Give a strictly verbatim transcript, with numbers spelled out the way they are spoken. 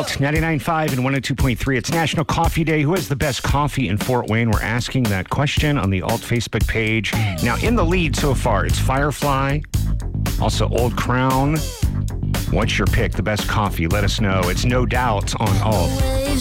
Alt, ninety-nine point five and one oh two point three. It's National Coffee Day. Who has the best coffee in Fort Wayne? We're asking that question on the Alt Facebook page. Now, in the lead so far, it's Firefly, also Old Crown. What's your pick, the best coffee? Let us know. It's No Doubt on Alt.